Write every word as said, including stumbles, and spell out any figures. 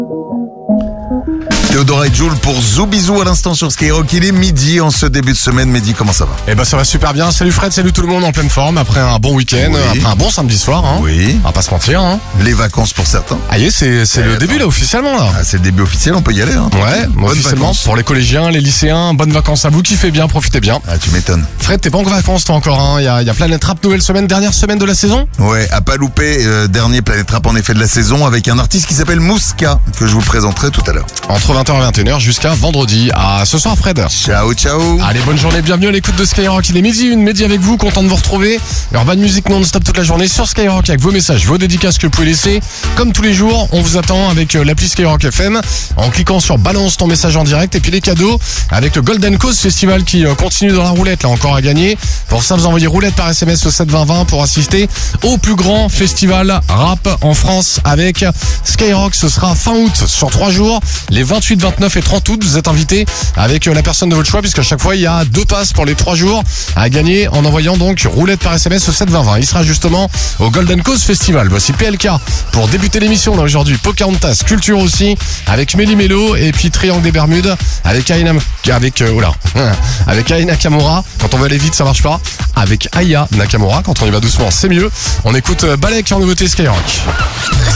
Théodora et Jules pour Zoubizou à l'instant sur Skyrock. Il est midi en ce début de semaine. Mehdi, comment ça va? Eh ben ça va super bien. Salut Fred, salut tout le monde en pleine forme après un bon week-end, Oui. après un bon samedi soir. Hein. Oui. On va pas se mentir. Hein. Les vacances pour certains. Ah y est, c'est, c'est Eh le ben. début là officiellement là. Ah, c'est le début officiel, on peut y aller. Hein. Ouais, Bonnes officiellement vacances. pour les collégiens, les lycéens, bonnes vacances à vous, kiffez bien, profitez bien. Ah, tu m'étonnes. Fred, t'es pas en vacances toi encore, hein. Il y a, il y a Planète Rap, nouvelle semaine, dernière semaine de la saison. Ouais, à pas louper, euh, dernier Planète Rap en effet de la saison avec un artiste qui s'appelle Mouska que je vous présenterai tout à l'heure. Entre vingt heures et vingt et une heures jusqu'à vendredi. À ce soir Fred. Ciao, ciao. Allez, bonne journée, bienvenue à l'écoute de Skyrock. Il est midi une, Mehdi avec vous, content de vous retrouver. Urban Music non-stop toute la journée sur Skyrock avec vos messages, vos dédicaces que vous pouvez laisser. Comme tous les jours, on vous attend avec euh, l'appli Skyrock F M en cliquant sur balance ton message en direct et puis les cadeaux avec le Golden Cause Festival qui euh, continue dans la roulette là encore à gagner. Pour ça, vous envoyez roulette par S M S au sept vingt vingt pour assister au plus grand festival rap en France avec Skyrock. Ce sera fin août sur trois jours, les vingt-huit, vingt-neuf et trente août. Vous êtes invités avec euh, la personne de votre choix puisqu'à chaque fois il y a deux passes pour les trois jours à gagner en envoyant donc roulette par S M S au sept vingt vingt. Il sera justement au Golden Cause Festival. Voici P L K pour débuter l'émission là aujourd'hui. Pocahontas, Culture aussi avec Méli Mélo et puis Triangle des Bermudes avec Aina avec euh, oh là, avec Aya Nakamura. Quand on veut aller vite ça marche pas. Avec Aya Nakamura quand on y va doucement c'est mieux. On écoute euh, Balek en nouveauté Skyrock.